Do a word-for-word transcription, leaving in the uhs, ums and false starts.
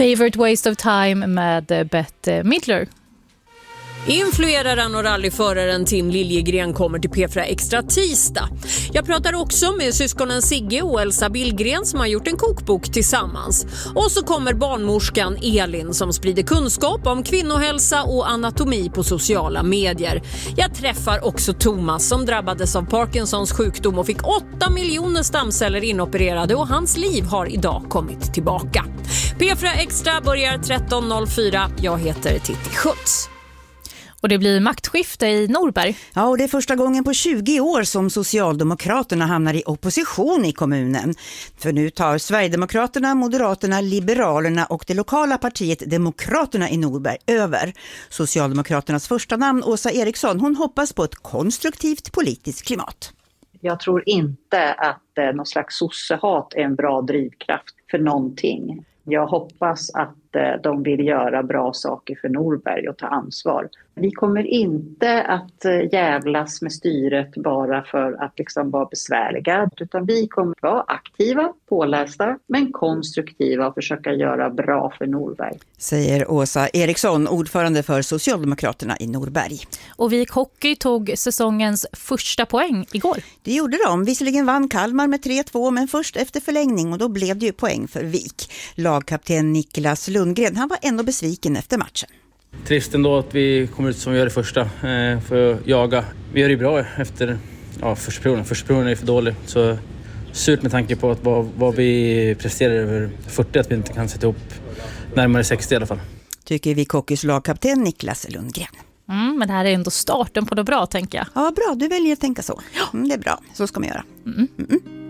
Favorite Waste of Time med Bette Midler. Influeraren och rallyföraren Tim Liljegren kommer till P fyra Extra tisdag. Jag pratar också med syskonen Sigge och Elsa Billgren som har gjort en kokbok tillsammans. Och så kommer barnmorskan Elin som sprider kunskap om kvinnohälsa och anatomi på sociala medier. Jag träffar också Thomas som drabbades av Parkinsons sjukdom och fick åtta miljoner stamceller inopererade och hans liv har idag kommit tillbaka. P fyra Extra börjar tretton noll fyra. Jag heter Titti Schutz. Och det blir maktskifte i Norberg. Ja, och det är första gången på tjugo år som Socialdemokraterna hamnar i opposition i kommunen. För nu tar Sverigedemokraterna, Moderaterna, Liberalerna och det lokala partiet Demokraterna i Norberg över. Socialdemokraternas första namn, Åsa Eriksson, hon hoppas på ett konstruktivt politiskt klimat. Jag tror inte att eh, någon slags sossehat är en bra drivkraft för någonting. Jag hoppas att eh, de vill göra bra saker för Norberg och ta ansvar. Vi kommer inte att eh, jävlas med styret bara för att liksom vara besvärliga. Utan vi kommer att vara aktiva, pålästa, men konstruktiva och försöka göra bra för Norberg. Säger Åsa Eriksson, ordförande för Socialdemokraterna i Norberg. Och Vik Hockey tog säsongens första poäng igår. Det gjorde de. Visserligen vann Kalmar med tre två, men först efter förlängning och då blev det ju poäng för Vik. Lagkapten Niklas Lundgren, han var ändå besviken efter matchen. Trist ändå att vi kommer ut som vi gör det första eh, för att jaga. Vi gör det bra efter ja, första perioden. Första perioden är för dålig. Så surt med tanke på att vad, vad vi presterar över fyrtio, att vi inte kan sätta ihop närmare sextio i alla fall. Tycker vi Kockis lagkapten Niklas Lundgren. Mm, men det här är ändå starten på det bra, tänker jag. Ja, bra. Du väljer att tänka så. Mm, det är bra. Så ska man göra. Mm. Mm.